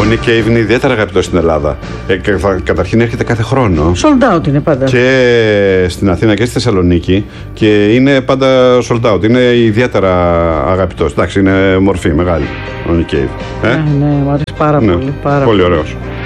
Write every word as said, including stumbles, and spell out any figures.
Nick Cave είναι ιδιαίτερα αγαπητό στην Ελλάδα. Ε, καταρχήν έρχεται κάθε χρόνο. Sold out είναι πάντα. Και στην Αθήνα και στη Θεσσαλονίκη. Και είναι πάντα sold out. Είναι ιδιαίτερα αγαπητός. Εντάξει, είναι μορφή μεγάλη ο Nick Cave. Ε? Ναι, ναι, μου αρέσει πάρα ναι. πολύ. Πάρα πολύ ωραίος.